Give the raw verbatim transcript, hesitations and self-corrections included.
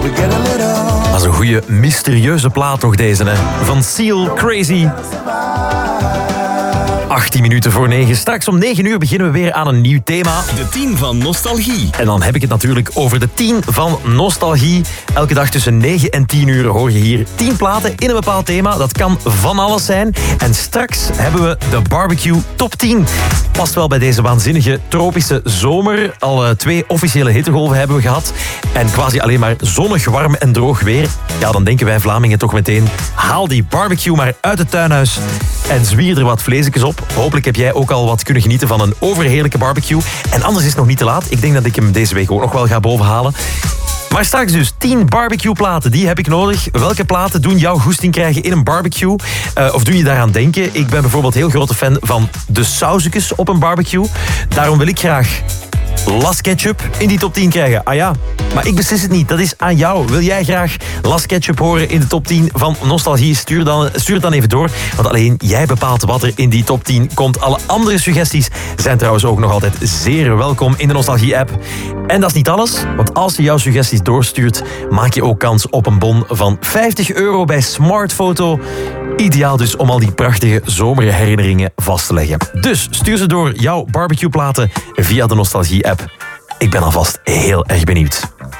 Dat is een goede mysterieuze plaat toch deze, hè? Van Seal, Crazy. achttien minuten voor negen. Straks om negen uur beginnen we weer aan een nieuw thema. De tien van Nostalgie. En dan heb ik het natuurlijk over de tien van Nostalgie. Elke dag tussen negen en tien uur hoor je hier tien platen in een bepaald thema. Dat kan van alles zijn. En straks hebben we de barbecue top tien. Past wel bij deze waanzinnige tropische zomer. Al uh, twee officiële hittegolven hebben we gehad. En quasi alleen maar zonnig, warm en droog weer. Ja, dan denken wij Vlamingen toch meteen... haal die barbecue maar uit het tuinhuis en zwier er wat vleesjes op. Hopelijk heb jij ook al wat kunnen genieten van een overheerlijke barbecue. En anders is het nog niet te laat. Ik denk dat ik hem deze week ook nog wel ga bovenhalen. Maar straks dus tien barbecue-platen, die heb ik nodig. Welke platen doen jouw goesting krijgen in een barbecue? Uh, of doen je daaraan denken? Ik ben bijvoorbeeld heel grote fan van de sausjes op een barbecue. Daarom wil ik graag Las Ketchup in die top tien krijgen. Ah ja, maar ik beslis het niet. Dat is aan jou. Wil jij graag Las Ketchup horen in de top tien van Nostalgie? Stuur, dan, stuur het dan even door. Want alleen jij bepaalt wat er in die top tien komt. Alle andere suggesties zijn trouwens ook nog altijd zeer welkom in de Nostalgie-app. En dat is niet alles. Want als je jouw suggesties doorstuurt, maak je ook kans op een bon van vijftig euro bij Smartfoto. Ideaal dus om al die prachtige zomerherinneringen vast te leggen. Dus stuur ze door, jouw barbecueplaten, via de Nostalgie-app. Ik ben alvast heel erg benieuwd.